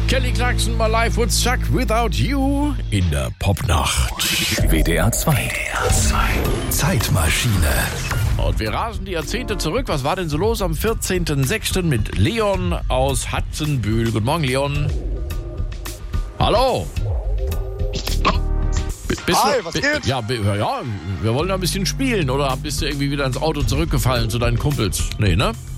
Kelly Clarkson, My Life Would Suck Without You in der Popnacht. WDR 2. Zeitmaschine. Und wir rasen die Jahrzehnte zurück. Was war denn so los am 14.06. mit Leon aus Hatzenbühl? Guten Morgen, Leon. Hallo. Hi, was geht? Ja, wir wollen da ein bisschen spielen. Oder bist du irgendwie wieder ins Auto zurückgefallen zu deinen Kumpels? Nee, ne?